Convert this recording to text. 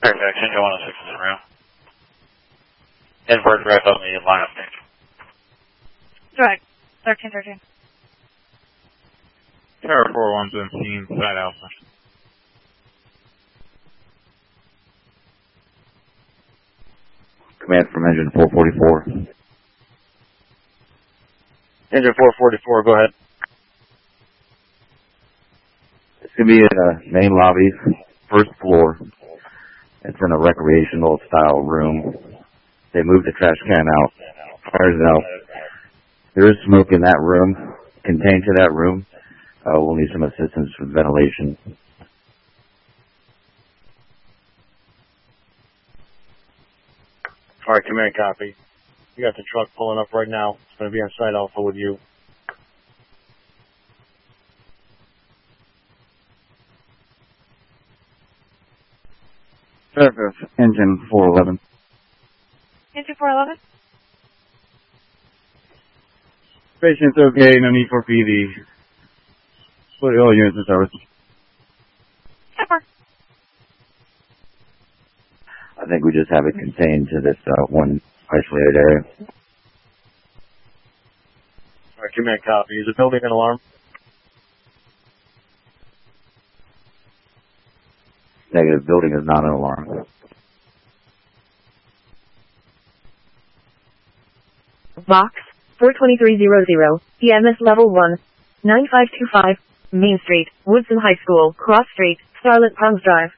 Fairfax, engine 106 is in route. Invert direct on the lineup page. Direct, 1313. Tower 4117, side alpha. Command from engine 444. Engine 444, go ahead. It's going to be in a main lobby, first floor. It's in a recreational style room. They moved the trash can out. Fire's out. There is smoke in that room, contained to that room. We'll need some assistance with ventilation. All right, command copy. You got the truck pulling up right now. It's going to be on site alpha with you. Fairfax, engine 411. Engine 411? Patient's okay, no need for PD. Put all units in service. Pepper. I think we just have it contained to this one isolated area. All right, command copy. Is the building an alarm? Negative, building is not an alarm. Box 42300, EMS level 1, 9525, Main Street, Woodson High School, Cross Street, Starlit Palms Drive.